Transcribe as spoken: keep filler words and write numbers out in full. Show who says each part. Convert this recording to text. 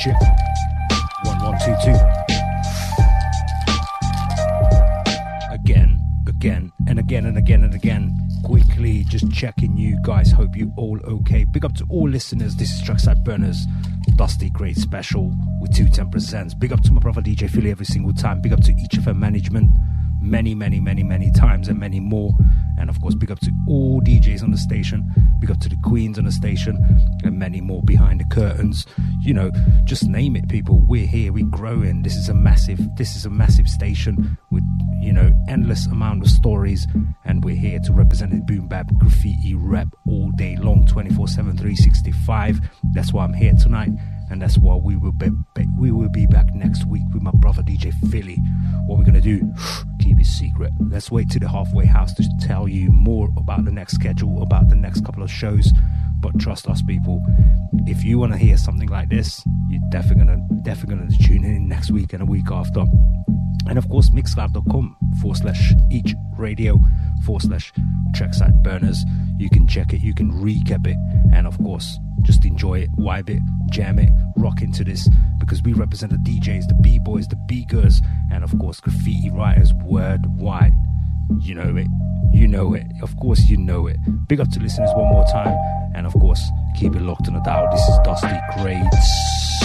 Speaker 1: Check. One, one, two, two. Again, again, and again, and again, and again. Quickly, just checking you guys. Hope you all okay. Big up to all listeners. This is Trackside Burners, Dusty Great Special with two ten presents. Big up to my brother D J Philly every single time. Big up to each of her management. Many, many, many, many times and many more. And of course, big up to all D Js on the station. Big up to the queens on the station. And many more behind the curtains. You know, just name it, people. We're here, we're growing. This is a massive, this is a massive station with, you know, endless amount of stories. And we're here to represent the boom bap graffiti rap all day long, twenty-four seven, three sixty-five. That's why I'm here tonight. And that's why we will be, we will be back next week with my brother D J Philly. What we're going to do, keep it secret. Let's wait to the halfway house to tell you more about the next schedule, about the next couple of shows. But trust us, people, if you want to hear something like this, you're definitely going to definitely going to tune in next week and a week after. And of course, mixcloud.com forward slash each radio forward slash trackside burners. You can check it, you can recap it, and of course, just enjoy it, vibe it, jam it, rock into this, because we represent the D Js, the B-boys, the B-girls, and of course, graffiti writers worldwide. You know it, you know it, of course you know it. Big up to listeners one more time, and of course, keep it locked on the dial. This is Dusty Greats.